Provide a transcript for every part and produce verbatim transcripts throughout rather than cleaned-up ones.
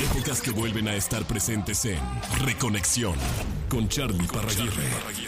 Épocas que vuelven a estar presentes en Reconexión con Charly Parraguirre.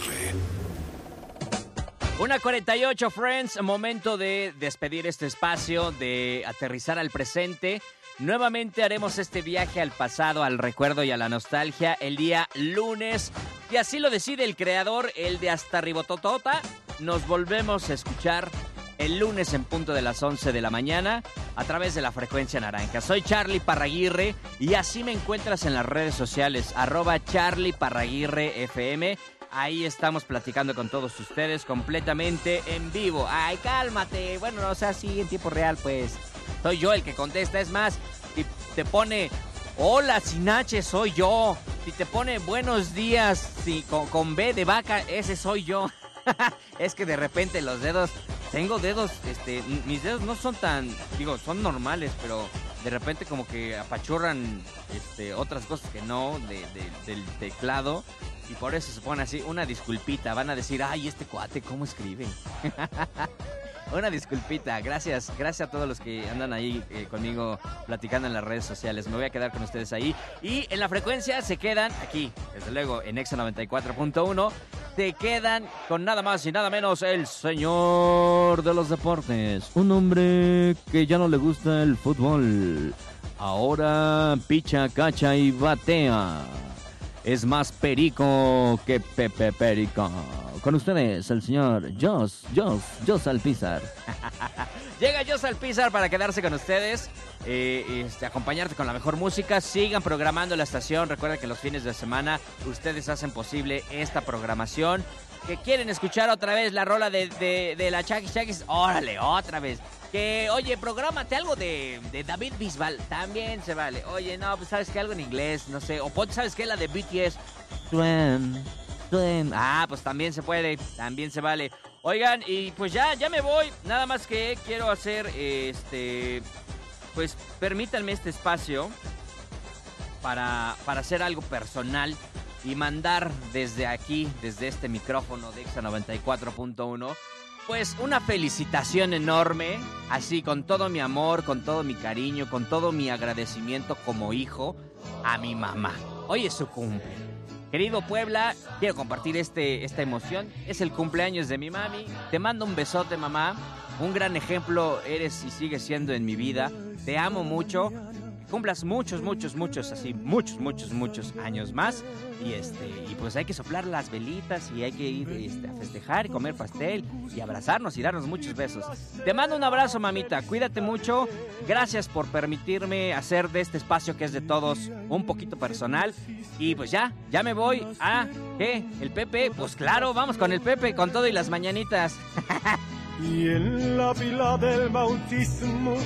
una cuarenta y ocho, friends, momento de despedir este espacio, de aterrizar al presente. Nuevamente haremos este viaje al pasado, al recuerdo y a la nostalgia el día lunes. Y así lo decide el creador, el de Hasta Ribototota. Nos volvemos a escuchar el lunes en punto de las once de la mañana a través de la frecuencia naranja. Soy Charly Parraguirre y así me encuentras en las redes sociales, arroba Charly Parraguirre F M. Ahí estamos platicando con todos ustedes completamente en vivo. Ay, cálmate. Bueno, no, o sea, sí, en tiempo real, pues. Soy yo el que contesta. Es más, si te pone hola sin H, soy yo. Si te pone buenos días si, con, con B de vaca, ese soy yo. Es que de repente los dedos, tengo dedos, este, mis dedos no son tan, digo, son normales, pero de repente como que apachurran este, otras cosas que no de, de, del teclado. Y por eso se pone así, una disculpita. Van a decir, ay, este cuate, ¿cómo escribe? Una disculpita, gracias, gracias a todos los que andan ahí eh, conmigo platicando en las redes sociales. Me voy a quedar con ustedes ahí. Y en la frecuencia se quedan aquí, desde luego, en Exa noventa y cuatro punto uno. Se quedan con nada más y nada menos el señor de los deportes. Un hombre que ya no le gusta el fútbol. Ahora picha, cacha y batea. Es más perico que Pepe Perico. Con ustedes, el señor Jos, Jos, Jos Alpizar. Llega Jos Alpizar para quedarse con ustedes, eh, este, acompañarte con la mejor música. Sigan programando la estación. Recuerden que los fines de semana ustedes hacen posible esta programación. Que quieren escuchar otra vez la rola de, de, de la Chakis Chakis. Órale, otra vez. Que, oye, prográmate algo de, de David Bisbal. También se vale. Oye, no, pues sabes que algo en inglés, no sé. O sabes que la de B T S. Swim, swim. Ah, pues también se puede. También se vale. Oigan, y pues ya, ya me voy. Nada más que quiero hacer, este... Pues permítanme este espacio para, para hacer algo personal y mandar desde aquí, desde este micrófono de Exa noventa y cuatro punto uno, pues una felicitación enorme, así con todo mi amor, con todo mi cariño, con todo mi agradecimiento como hijo a mi mamá. Hoy es su cumple. Querido Puebla, quiero compartir este, esta emoción. Es el cumpleaños de mi mami. Te mando un besote, mamá. Un gran ejemplo eres y sigues siendo en mi vida. Te amo mucho. Cumplas muchos, muchos, muchos, así, muchos, muchos, muchos años más. Y este, y pues hay que soplar las velitas y hay que ir este, a festejar y comer pastel y abrazarnos y darnos muchos besos. Te mando un abrazo, mamita. Cuídate mucho. Gracias por permitirme hacer de este espacio que es de todos un poquito personal. Y pues ya, ya me voy a, ¿qué? ¿El Pepe? Pues claro, vamos con el Pepe, con todo y las mañanitas. Y en la fila del bautismo.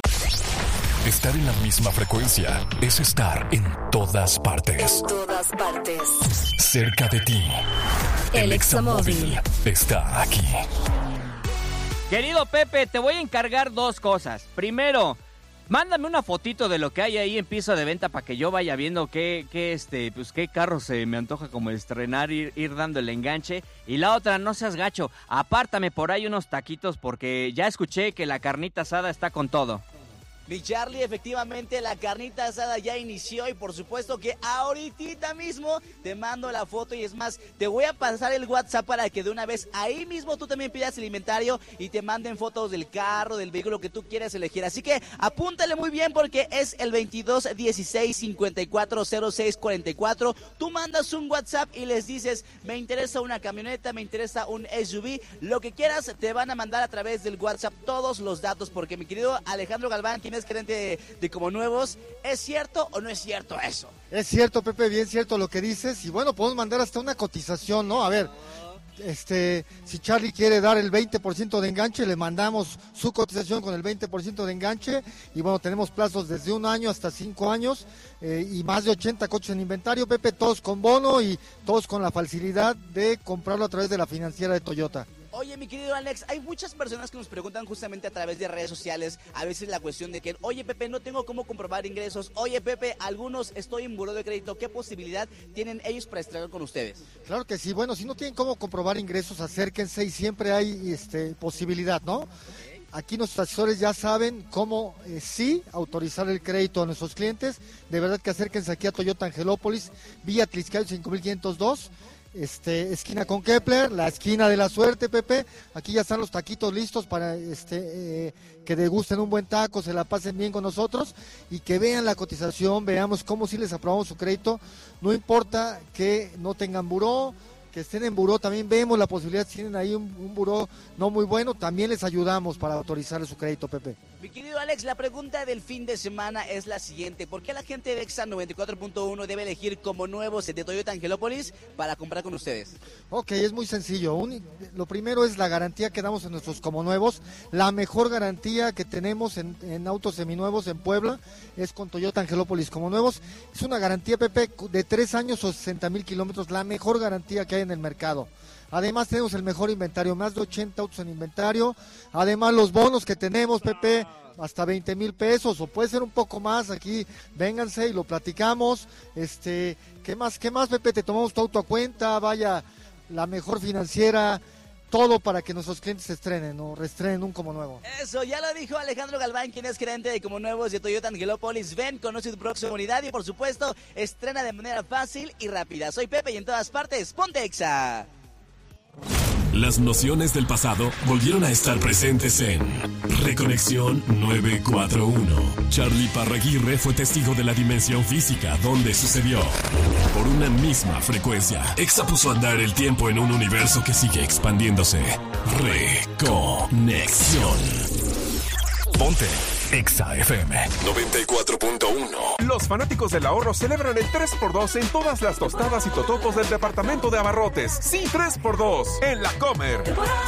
Estar en la misma frecuencia es estar en todas partes. En todas partes. Cerca de ti. El Examóvil está aquí. Querido Pepe, te voy a encargar dos cosas. Primero, mándame una fotito de lo que hay ahí en piso de venta para que yo vaya viendo qué, qué, este, pues qué carro se me antoja como estrenar, ir, ir dando el enganche. Y la otra, no seas gacho, apártame por ahí unos taquitos porque ya escuché que la carnita asada está con todo. Mi Charly, efectivamente la carnita asada ya inició y por supuesto que ahorita mismo te mando la foto y es más, te voy a pasar el WhatsApp para que de una vez ahí mismo tú también pidas el inventario y te manden fotos del carro, del vehículo que tú quieras elegir. Así que apúntale muy bien porque es el veintidós dieciséis cincuenta y cuatro cero seis cuarenta y cuatro. Tú mandas un WhatsApp y les dices, me interesa una camioneta, me interesa un S U V, lo que quieras, te van a mandar a través del WhatsApp todos los datos porque mi querido Alejandro Galván, quien es gerente de, de Como Nuevos, ¿es cierto o no es cierto eso? Es cierto, Pepe, bien cierto lo que dices, y bueno, podemos mandar hasta una cotización, ¿no? A ver, este, si Charly quiere dar el veinte por ciento de enganche, le mandamos su cotización con el veinte por ciento de enganche, y bueno, tenemos plazos desde un año hasta cinco años, eh, y más de ochenta coches en inventario, Pepe, todos con bono y todos con la facilidad de comprarlo a través de la financiera de Toyota. Oye, mi querido Alex, hay muchas personas que nos preguntan justamente a través de redes sociales, a veces la cuestión de que, oye, Pepe, no tengo cómo comprobar ingresos, oye, Pepe, algunos estoy en buró de crédito, ¿qué posibilidad tienen ellos para estrenar con ustedes? Claro que sí, bueno, si no tienen cómo comprobar ingresos, acérquense y siempre hay este, posibilidad, ¿no? Aquí nuestros asesores ya saben cómo eh, sí autorizar el crédito a nuestros clientes. De verdad que acérquense aquí a Toyota Angelópolis, Villa Tliscayo cinco mil quinientos dos. Este, esquina con Kepler, la esquina de la suerte, Pepe. Aquí ya están los taquitos listos para este eh, que degusten un buen taco, se la pasen bien con nosotros y que vean la cotización, veamos cómo sí les aprobamos su crédito. No importa que no tengan buró, que estén en buró, también vemos la posibilidad, si tienen ahí un, un buró no muy bueno, también les ayudamos para autorizarle su crédito, Pepe. Mi querido Alex, la pregunta del fin de semana es la siguiente: ¿por qué la gente de Exa noventa y cuatro punto uno debe elegir como nuevos de Toyota Angelópolis para comprar con ustedes? Ok, es muy sencillo. Un, lo primero es la garantía que damos en nuestros como nuevos. La mejor garantía que tenemos en, en autos seminuevos en Puebla es con Toyota Angelópolis como nuevos. Es una garantía, Pepe, de tres años o sesenta mil kilómetros, la mejor garantía que hay en el mercado. Además tenemos el mejor inventario, más de ochenta autos en inventario. Además los bonos que tenemos, Pepe, hasta veinte mil pesos, o puede ser un poco más. Aquí vénganse y lo platicamos. Este, ¿qué más, qué más, Pepe? Te tomamos tu auto a cuenta, vaya, la mejor financiera, todo para que nuestros clientes se estrenen o reestrenen un como nuevo. Eso, ya lo dijo Alejandro Galván, quien es gerente de como nuevos de Toyota Angelópolis. Ven, conoce tu próxima unidad y por supuesto, estrena de manera fácil y rápida. Soy Pepe y en todas partes, ponte Exa. Las nociones del pasado volvieron a estar presentes en Reconexión nueve cuatro uno. Charlie Parraguirre fue testigo de la dimensión física donde sucedió. Por una misma frecuencia, Exa puso a andar el tiempo en un universo que sigue expandiéndose. Reconexión. Ponte Exa F M noventa y cuatro punto uno. Los fanáticos del ahorro celebran el tres por dos en todas las tostadas y totopos del departamento de abarrotes. Sí, tres por dos en La Comer.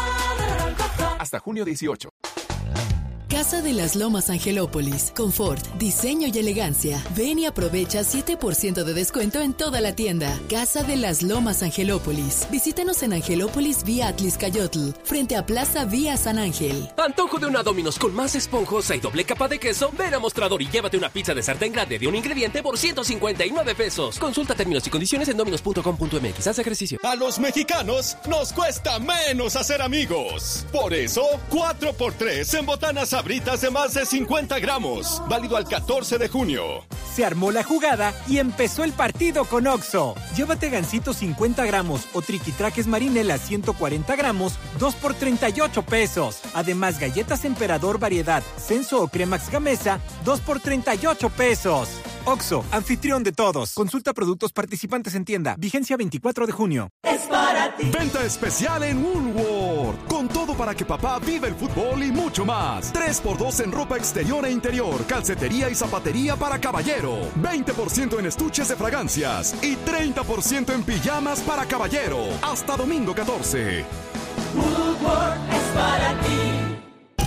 Hasta junio dieciocho. Casa de las Lomas Angelópolis. Confort, diseño y elegancia. Ven y aprovecha siete por ciento de descuento en toda la tienda. Casa de las Lomas Angelópolis. Visítanos en Angelópolis vía Tliscayotl, frente a Plaza Vía San Ángel. Antojo de una Domino's con más esponjosa y doble capa de queso. Ven a Mostrador y llévate una pizza de sartén grande de un ingrediente por ciento cincuenta y nueve pesos. Consulta términos y condiciones en dominos punto com punto m x. Haz ejercicio. A los mexicanos nos cuesta menos hacer amigos. Por eso, cuatro por tres en botanas Sabritas de más de cincuenta gramos. Válido al catorce de junio. Se armó la jugada y empezó el partido con Oxxo. Llévate gansito cincuenta gramos o triquitraques marinela ciento cuarenta gramos, dos por treinta y ocho pesos. Además, galletas Emperador variedad, Senso o Cremax Gamesa, dos por treinta y ocho pesos. Oxxo, anfitrión de todos. Consulta productos participantes en tienda. Vigencia veinticuatro de junio. Es para ti. Venta especial en Woolworth. Con todo para que papá viva el fútbol y mucho más. tres por dos en ropa exterior e interior, calcetería y zapatería para caballero. veinte por ciento en estuches de fragancias y treinta por ciento en pijamas para caballero. Hasta domingo catorce. Woolworth es para ti.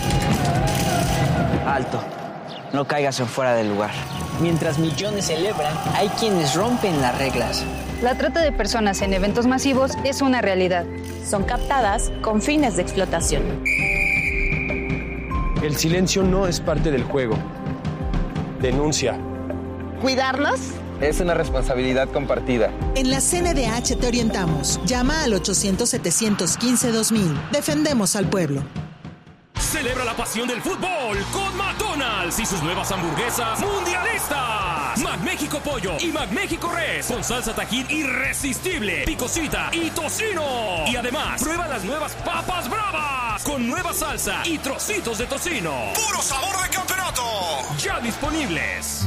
Alto. No caigas en fuera del lugar. Mientras millones celebran, hay quienes rompen las reglas. La trata de personas en eventos masivos es una realidad. Son captadas con fines de explotación. El silencio no es parte del juego. Denuncia. ¿Cuidarnos? Es una responsabilidad compartida. En la C N D H te orientamos. Llama al ochocientos, setecientos quince, dos mil. Defendemos al pueblo. Celebra la pasión del fútbol con McDonald's y sus nuevas hamburguesas mundialistas. McMéxico Pollo y McMéxico Res con salsa Tajín irresistible, picosita y tocino. Y además, prueba las nuevas papas bravas con nueva salsa y trocitos de tocino. ¡Puro sabor de campeonato! Ya disponibles.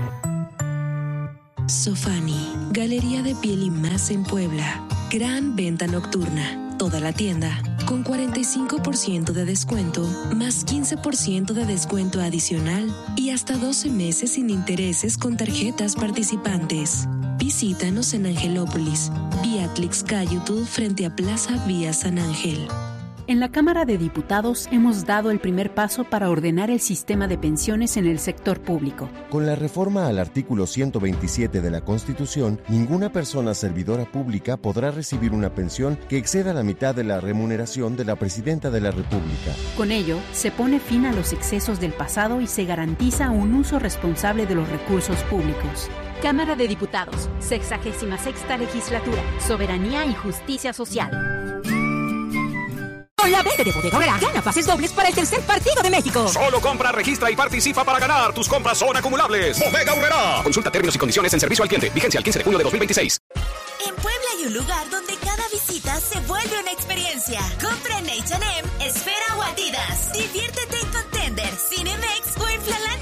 Sofani, Galería de Piel y Más en Puebla. Gran venta nocturna. Toda la tienda con cuarenta y cinco por ciento de descuento, más quince por ciento de descuento adicional y hasta doce meses sin intereses con tarjetas participantes. Visítanos en Angelópolis, vía Tliscayotl frente a Plaza Vía San Ángel. En la Cámara de Diputados hemos dado el primer paso para ordenar el sistema de pensiones en el sector público. Con la reforma al artículo ciento veintisiete de la Constitución, ninguna persona servidora pública podrá recibir una pensión que exceda la mitad de la remuneración de la Presidenta de la República. Con ello, se pone fin a los excesos del pasado y se garantiza un uso responsable de los recursos públicos. Cámara de Diputados, sexagésima sexta legislatura, Soberanía y Justicia Social. Con la verde de Bodega Aurrerá, gana pases dobles para el tercer partido de México. Solo compra, registra y participa para ganar. Tus compras son acumulables. Bodega Aurrerá. Consulta términos y condiciones en servicio al cliente. Vigencia el quince de junio de dos mil veintiséis. En Puebla hay un lugar donde cada visita se vuelve una experiencia. Compra en H and M, Esfera o Adidas. Diviértete en Contender, Cinemex o en Flalán